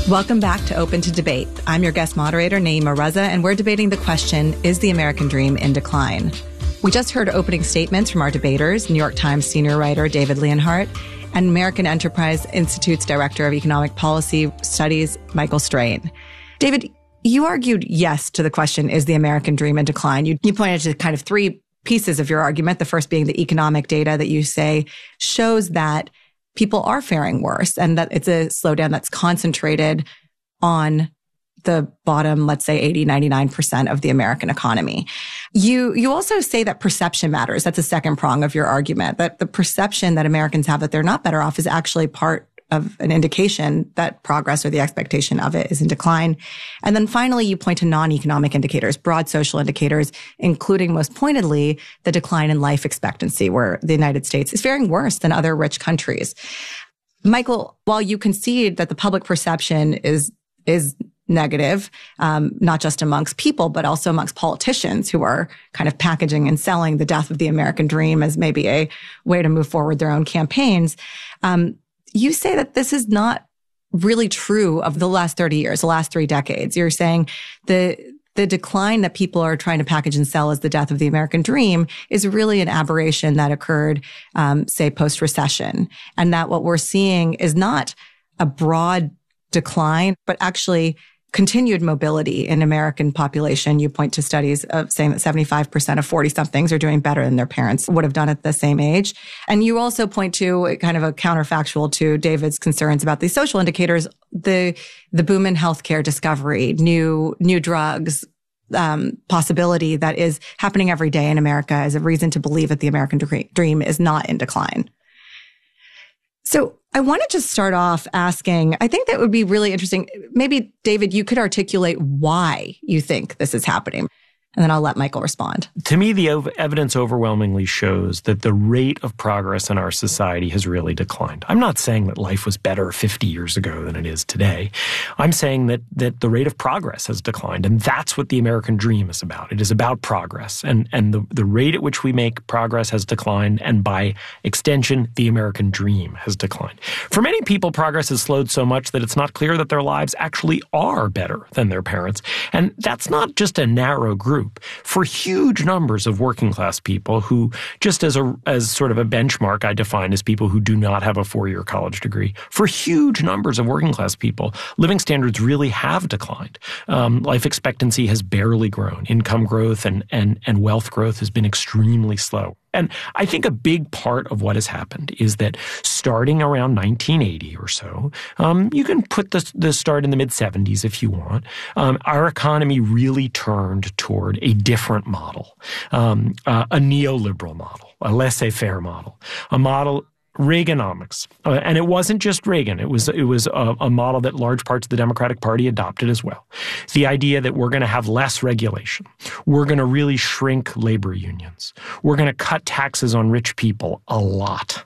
Welcome back to Open to Debate. I'm your guest moderator, Naima Raza, and we're debating the question, is the American dream in decline? We just heard opening statements from our debaters, New York Times senior writer David Leonhardt and American Enterprise Institute's Director of Economic Policy Studies, Michael Strain. David, you argued yes to the question, is the American dream in decline? You pointed to kind of three pieces of your argument, the first being the economic data that you say shows that people are faring worse and that it's a slowdown that's concentrated on the bottom, let's say 80, 99% of the American economy. You also say that perception matters. That's a second prong of your argument, that the perception that Americans have that they're not better off is actually part of an indication that progress or the expectation of it is in decline. And then finally, you point to non-economic indicators, broad social indicators, including most pointedly the decline in life expectancy, where the United States is faring worse than other rich countries. Michael, while you concede that the public perception is negative, not just amongst people, but also amongst politicians who are kind of packaging and selling the death of the American dream as maybe a way to move forward their own campaigns, you say that this is not really true of the last 30 years, the last 3 decades. You're saying the decline that people are trying to package and sell as the death of the American dream is really an aberration that occurred, say, post-recession. And that what we're seeing is not a broad decline, but actually continued mobility in American population. You point to studies of saying that 75% of 40-somethings are doing better than their parents would have done at the same age. And you also point to kind of a counterfactual to David's concerns about these social indicators, the boom in healthcare discovery, new drugs, possibility that is happening every day in America as a reason to believe that the American dream is not in decline. So I want to just start off asking, I think that would be really interesting. Maybe, David, you could articulate why you think this is happening. And then I'll let Michael respond. To me, the evidence overwhelmingly shows that the rate of progress in our society has really declined. I'm not saying that life was better 50 years ago than it is today. I'm saying that the rate of progress has declined. And that's what the American dream is about. It is about progress. And the rate at which we make progress has declined. And by extension, the American dream has declined. For many people, progress has slowed so much that it's not clear that their lives actually are better than their parents. And that's not just a narrow group. For huge numbers of working class people who, just as sort of a benchmark, I define as people who do not have a 4-year college degree, for huge numbers of working class people, living standards really have declined. Life expectancy has barely grown. Income growth and wealth growth has been extremely slow. And I think a big part of what has happened is that starting around 1980 or so, you can put the start in the mid-70s if you want, our economy really turned toward a different model, a neoliberal model, a laissez-faire model, a model Reaganomics. And it wasn't just Reagan. It was a model that large parts of the Democratic Party adopted as well. The idea that we're going to have less regulation. We're going to really shrink labor unions. We're going to cut taxes on rich people a lot.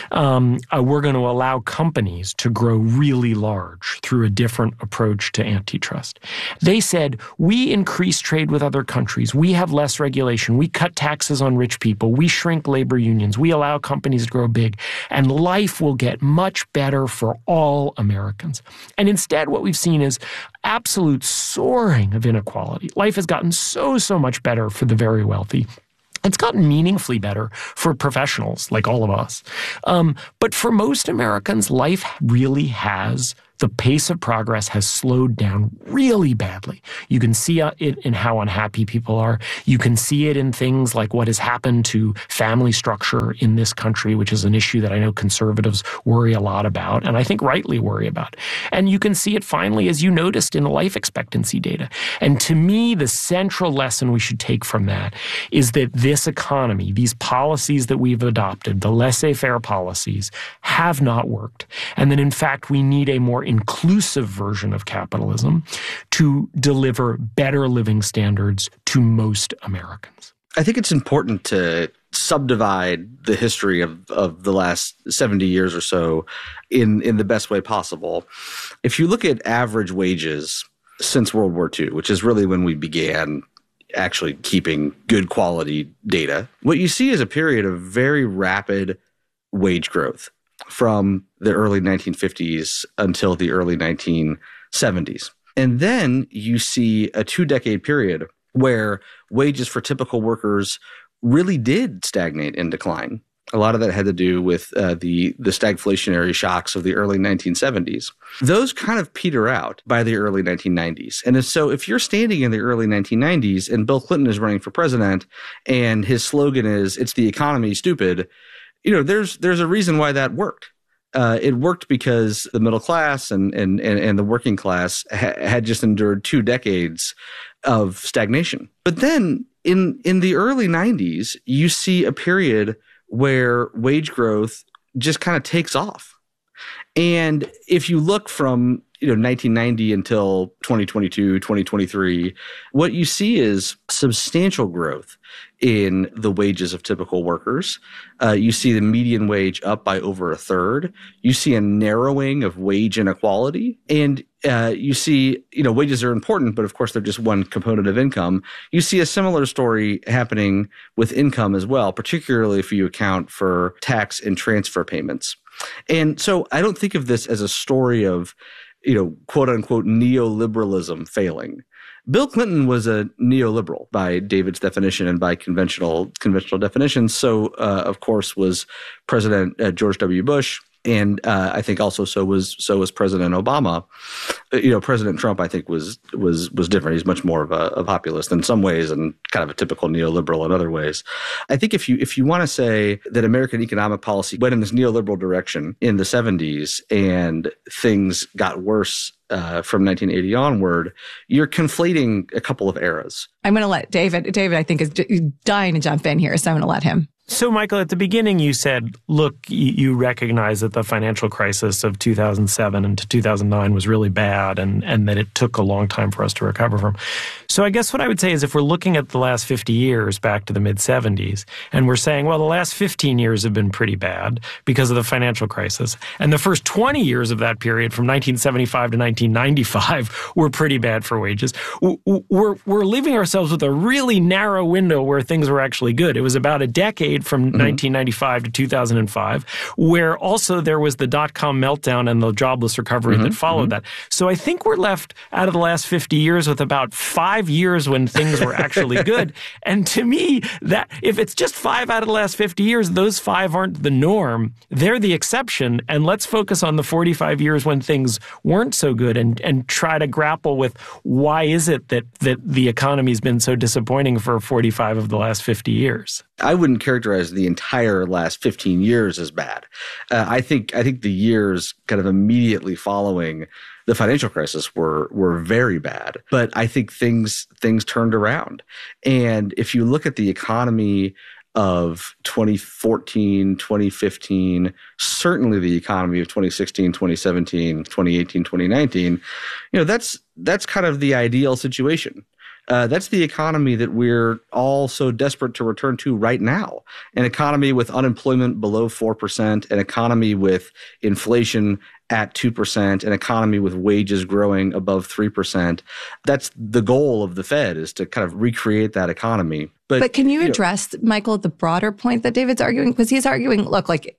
We're going to allow companies to grow really large through a different approach to antitrust. They said, we increase trade with other countries. We have less regulation. We cut taxes on rich people. We shrink labor unions. We allow companies to grow big. And life will get much better for all Americans. And instead, what we've seen is absolute soaring of inequality. Life has gotten so much better for the very wealthy. It's gotten meaningfully better for professionals like all of us. But for most Americans, life really has the pace of progress has slowed down really badly. You can see it in how unhappy people are. You can see it in things like what has happened to family structure in this country, which is an issue that I know conservatives worry a lot about, and I think rightly worry about. And you can see it finally, as you noticed, in the life expectancy data. And to me, the central lesson we should take from that is that this economy, these policies that we've adopted, the laissez-faire policies, have not worked. And that, in fact, we need a more inclusive version of capitalism to deliver better living standards to most Americans. I think it's important to subdivide the history of the last 70 years or so in the best way possible. If you look at average wages since World War II, which is really when we began actually keeping good quality data, what you see is a period of very rapid wage growth from the early 1950s until the early 1960s. 70s. And then you see a 2-decade period where wages for typical workers really did stagnate and decline. A lot of that had to do with the stagflationary shocks of the early 1970s. Those kind of peter out by the early 1990s. And so if you're standing in the early 1990s and Bill Clinton is running for president and his slogan is, "It's the economy, stupid," there's a reason why that worked. It worked because the middle class and the working class had just endured 2 decades of stagnation. But then in the early 90s, you see a period where wage growth just kind of takes off. And if you look from 1990 until 2022, 2023, what you see is substantial growth in the wages of typical workers. You see the median wage up by over a third. You see a narrowing of wage inequality. And you see, wages are important, but of course they're just one component of income. You see a similar story happening with income as well, particularly if you account for tax and transfer payments. And so I don't think of this as a story of, quote unquote, neoliberalism failing. Bill Clinton was a neoliberal by David's definition and by conventional definitions. So, of course, was President George W. Bush. And I think also so was President Obama. President Trump, I think, was different. He's much more of a populist in some ways and kind of a typical neoliberal in other ways. I think if you want to say that American economic policy went in this neoliberal direction in the 70s and things got worse from 1980 onward, you're conflating a couple of eras. I'm going to let David, I think, is dying to jump in here, so I'm going to let him. So, Michael, at the beginning you said, look, you recognize that the financial crisis of 2007 and to 2009 was really bad and that it took a long time for us to recover from. So I guess what I would say is if we're looking at the last 50 years back to the mid-70s and we're saying, well, the last 15 years have been pretty bad because of the financial crisis, and the first 20 years of that period from 1975 to 1995 were pretty bad for wages, we're leaving ourselves with a really narrow window where things were actually good. It was about a decade from 1995 to 2005, where also there was the dot-com meltdown and the jobless recovery that followed that. So I think we're left out of the last 50 years with about 5 years when things were actually good. And to me, that if it's just 5 out of the last 50 years, those 5 aren't the norm. They're the exception. And let's focus on the 45 years when things weren't so good and try to grapple with why is it that the economy's been so disappointing for 45 of the last 50 years. I wouldn't characterize the entire last 15 years as bad. I think the years kind of immediately following the financial crisis were very bad. But I think things turned around. And if you look at the economy of 2014, 2015, certainly the economy of 2016, 2017, 2018, 2019, that's kind of the ideal situation. That's the economy that we're all so desperate to return to right now. An economy with unemployment below 4%, an economy with inflation at 2%, an economy with wages growing above 3%. That's the goal of the Fed, is to kind of recreate that economy. But can you address, Michael, the broader point that David's arguing? Because he's arguing, look, like,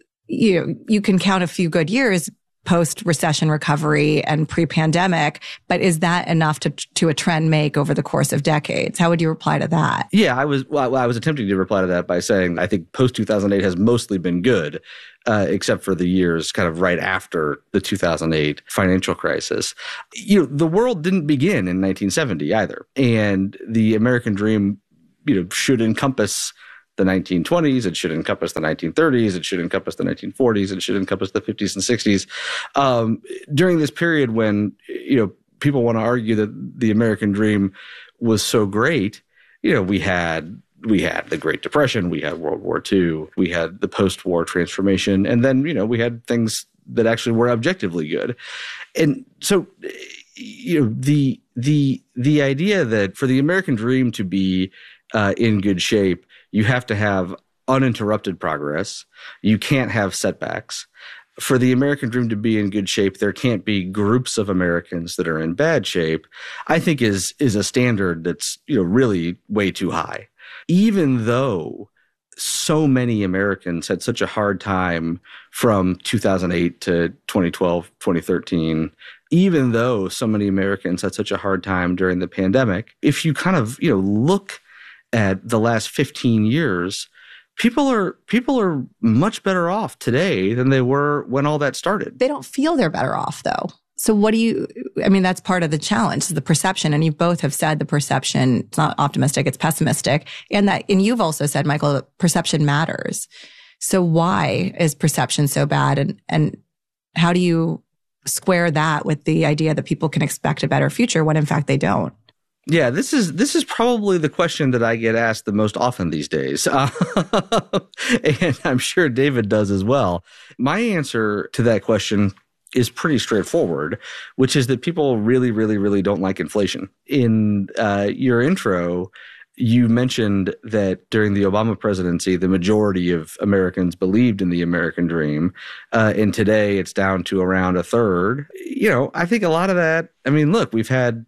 you can count a few good years post-recession recovery and pre-pandemic, but is that enough to a trend make over the course of decades? How would you reply to that? Yeah, I was attempting to reply to that by saying I think post-2008 has mostly been good, except for the years kind of right after the 2008 financial crisis. The world didn't begin in 1970 either, and the American dream, should encompass the 1920s, it should encompass the 1930s, it should encompass the 1940s, it should encompass the 50s and 60s. During this period when, people want to argue that the American dream was so great, we had the Great Depression, we had World War II, we had the post-war transformation, and then, we had things that actually were objectively good. And so, the idea that for the American dream to be in good shape, you have to have uninterrupted progress. You can't have setbacks. For the American dream to be in good shape, there can't be groups of Americans that are in bad shape, I think is a standard that's, really way too high. Even though so many Americans had such a hard time from 2008 to 2012, 2013, even though so many Americans had such a hard time during the pandemic. If you kind of, look at the last 15 years, people are much better off today than they were when all that started. They don't feel they're better off, though. So that's part of the challenge, the perception. And you both have said the perception, it's not optimistic, it's pessimistic. And you've also said, Michael, that perception matters. So why is perception so bad? And how do you square that with the idea that people can expect a better future when in fact they don't? Yeah, this is probably the question that I get asked the most often these days. And I'm sure David does as well. My answer to that question is pretty straightforward, which is that people really, really, really don't like inflation. In your intro, you mentioned that during the Obama presidency, the majority of Americans believed in the American dream. And today it's down to around a third. I think a lot of that, look, we've had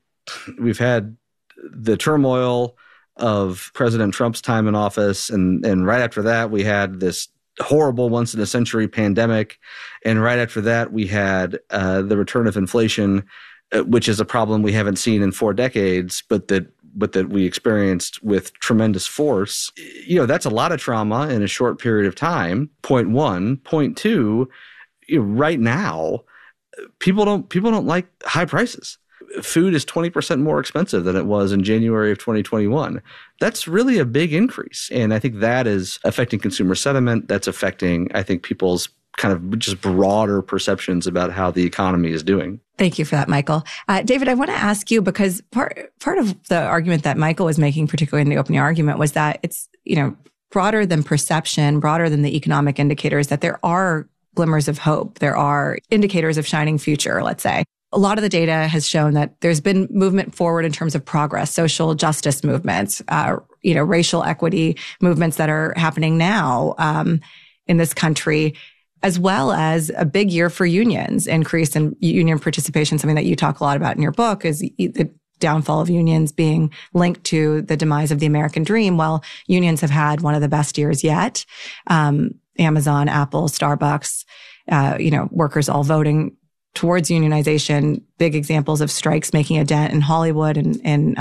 the turmoil of President Trump's time in office. And right after that, we had this horrible once-in-a-century pandemic. And right after that, we had the return of inflation, which is a problem we haven't seen in 4 decades, but that we experienced with tremendous force. That's a lot of trauma in a short period of time, point one. Point two, right now, people don't like high prices. Food is 20% more expensive than it was in January of 2021. That's really a big increase. And I think that is affecting consumer sentiment. That's affecting, I think, people's kind of just broader perceptions about how the economy is doing. Thank you for that, Michael. David, I want to ask you, because part of the argument that Michael was making, particularly in the opening argument, was that it's, broader than perception, broader than the economic indicators, that there are glimmers of hope. There are indicators of shining future, let's say. A lot of the data has shown that there's been movement forward in terms of progress, social justice movements, racial equity movements that are happening now in this country, as well as a big year for unions, increase in union participation. Something that you talk a lot about in your book is the downfall of unions being linked to the demise of the American dream. Well, unions have had one of the best years yet. Amazon, Apple, Starbucks, workers all voting towards unionization, big examples of strikes making a dent in Hollywood and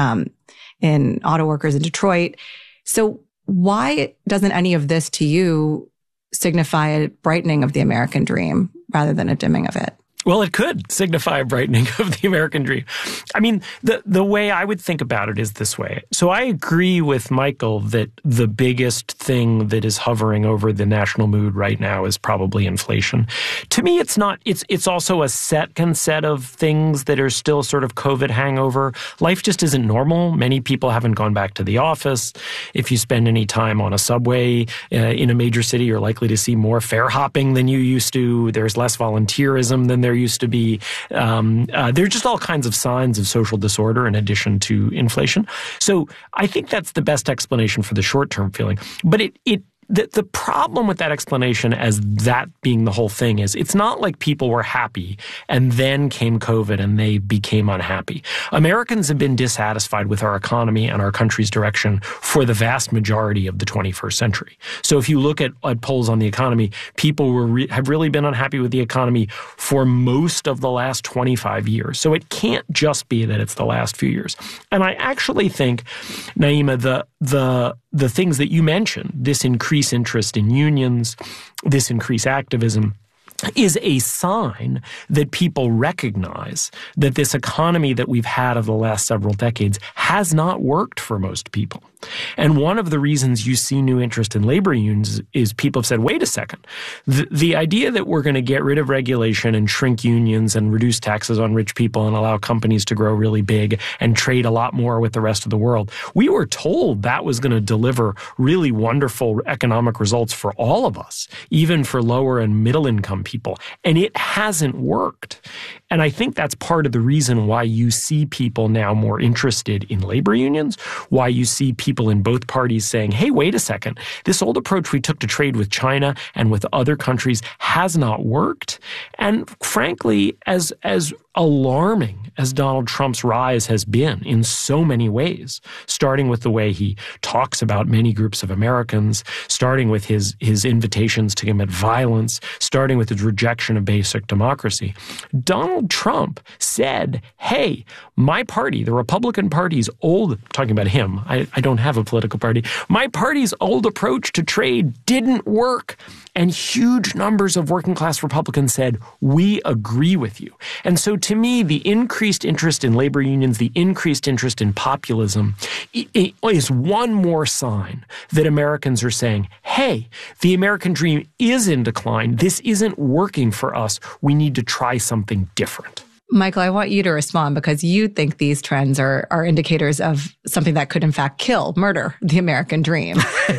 in auto workers in Detroit. So why doesn't any of this to you signify a brightening of the American dream rather than a dimming of it? Well, it could signify a brightening of the American dream. The way I would think about it is this way. So I agree with Michael that the biggest thing that is hovering over the national mood right now is probably inflation. To me, it's not. It's also a second set of things that are still sort of COVID hangover. Life just isn't normal. Many people haven't gone back to the office. If you spend any time on a subway in a major city, you're likely to see more fare hopping than you used to. There's less volunteerism than there used to be. There are just all kinds of signs of social disorder in addition to inflation. So I think that's the best explanation for the short-term feeling. But the problem with that explanation as that being the whole thing is it's not like people were happy and then came COVID and they became unhappy. Americans have been dissatisfied with our economy and our country's direction for the vast majority of the 21st century. So if you look at polls on the economy, people have really been unhappy with the economy for most of the last 25 years. So it can't just be that it's the last few years. And I actually think, Naima, the things that you mentioned, this increased interest in unions, this increased activism, is a sign that people recognize that this economy that we've had of the last several decades has not worked for most people. And one of the reasons you see new interest in labor unions is people have said, wait a second, the idea that we're going to get rid of regulation and shrink unions and reduce taxes on rich people and allow companies to grow really big and trade a lot more with the rest of the world, we were told that was going to deliver really wonderful economic results for all of us, even for lower and middle income people. And it hasn't worked. And I think that's part of the reason why you see people now more interested in labor unions, why you see people people in both parties saying, hey, wait a second, this old approach we took to trade with China and with other countries has not worked. And frankly, as alarming as Donald Trump's rise has been in so many ways, starting with the way he talks about many groups of Americans, starting with his invitations to commit violence, starting with his rejection of basic democracy, Donald Trump said, hey, my party, the Republican Party's old, talking about him, I don't have a political party, my party's old approach to trade didn't work. And huge numbers of working class Republicans said, we agree with you. And so to me, the increased interest in labor unions, the increased interest in populism is one more sign that Americans are saying, hey, the American dream is in decline. This isn't working for us. We need to try something different. Michael, I want you to respond because you think these trends are indicators of something that could in fact murder the American dream.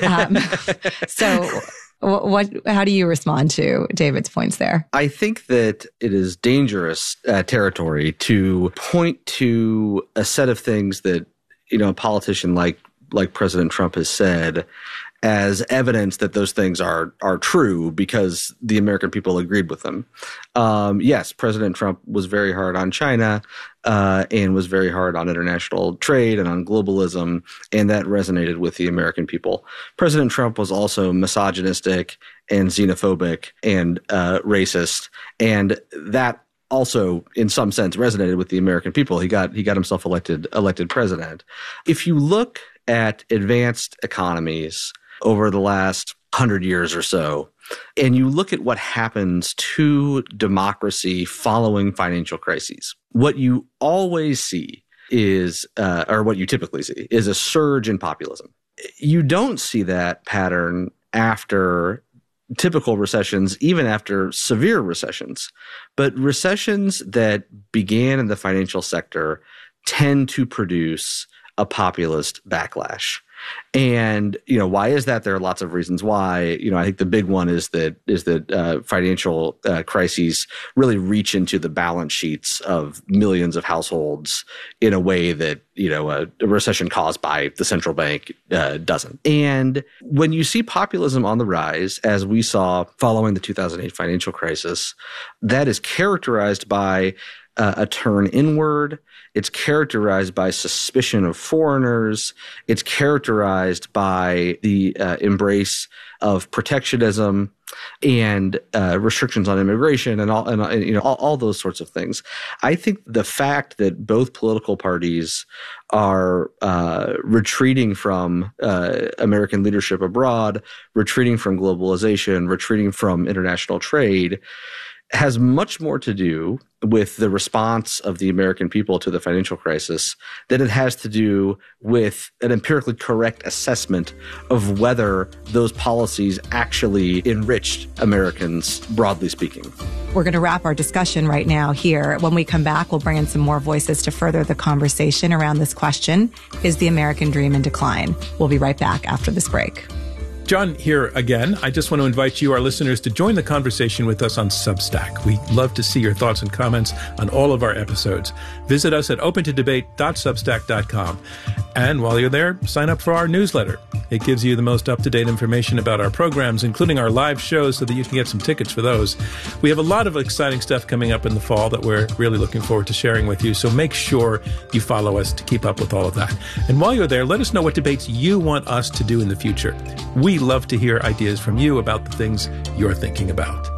So how do you respond to David's points there? I think that it is dangerous territory to point to a set of things that, a politician like President Trump has said as evidence that those things are true because the American people agreed with them. Yes, President Trump was very hard on China and was very hard on international trade and on globalism, and that resonated with the American people. President Trump was also misogynistic and xenophobic and racist, and that also, in some sense, resonated with the American people. He got himself elected president. If you look at advanced economies over the last 100 years or so, and you look at what happens to democracy following financial crises, what you always see is, or what you typically see, is a surge in populism. You don't see that pattern after typical recessions, even after severe recessions. But recessions that began in the financial sector tend to produce a populist backlash. And, why is that? There are lots of reasons why. I think the big one is that financial crises really reach into the balance sheets of millions of households in a way that, a recession caused by the central bank doesn't. And when you see populism on the rise, as we saw following the 2008 financial crisis, that is characterized by a turn inward. It's characterized by suspicion of foreigners. It's characterized by the embrace of protectionism and restrictions on immigration and all those sorts of things. I think the fact that both political parties are retreating from American leadership abroad, retreating from globalization, retreating from international trade, has much more to do with the response of the American people to the financial crisis than it has to do with an empirically correct assessment of whether those policies actually enriched Americans, broadly speaking. We're going to wrap our discussion right now here. When we come back, we'll bring in some more voices to further the conversation around this question. Is the American dream in decline? We'll be right back after this break. John here again. I just want to invite you, our listeners, to join the conversation with us on Substack. We'd love to see your thoughts and comments on all of our episodes. Visit us at opentodebate.substack.com. And while you're there, sign up for our newsletter. It gives you the most up-to-date information about our programs, including our live shows, so that you can get some tickets for those. We have a lot of exciting stuff coming up in the fall that we're really looking forward to sharing with you, so make sure you follow us to keep up with all of that. And while you're there, let us know what debates you want us to do in the future. We love to hear ideas from you about the things you're thinking about.